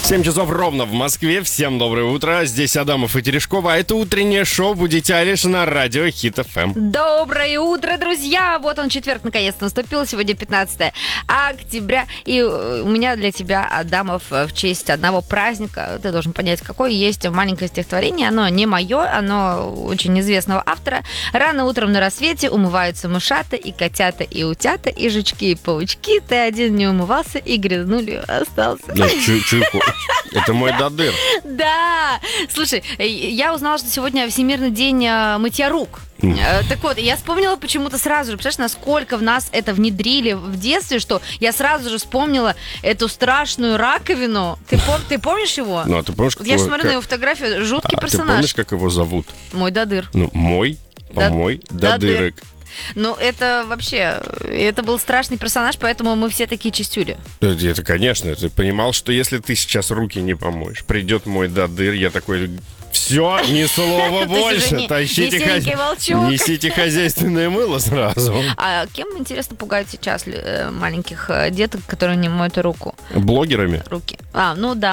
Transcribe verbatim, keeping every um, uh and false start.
семь часов ровно в Москве. Всем доброе утро. Здесь Адамов и Терешкова. А это утреннее шоу «Будите Алиш» на радио Хит эф эм. Доброе утро, друзья! Вот он, четверг, наконец-то наступил. Сегодня пятнадцатое октября. И у меня для тебя, Адамов, в честь одного праздника, ты должен понять, какой, есть маленькое стихотворение. Оно не мое, оно очень известного автора. Рано утром на рассвете умываются мышата и котята, и утята, и жучки, и паучки. Ты один не умывался, и грязнулью остался. Ну, чу- чуйку. Это мой додыр. Да! Слушай, я узнала, что сегодня Всемирный день э, мытья рук. Э, Так вот, я вспомнила почему-то сразу же, представляешь, насколько в нас это внедрили в детстве, что я сразу же вспомнила эту страшную раковину. Ты, пом- ты помнишь его? Ну, а ты помнишь, Вот как я его- смотрю как- на его фотографию, жуткий А ты персонаж. помнишь, как его зовут? Мой додыр. Ну, мой, Да- мой Додыр. додырок. Ну, это вообще, это был страшный персонаж, поэтому мы все такие чистюли. Это, это, конечно, ты понимал, что если ты сейчас руки не помоешь, придет мой додыр, я такой... Все, ни слова Ты уже больше. не- Тащите, не хозя- синенький волчок. Несите хозяйственное мыло сразу. А кем, интересно, пугают сейчас э, маленьких э, деток, которые не моют руку? Блогерами? Руки. А, ну да.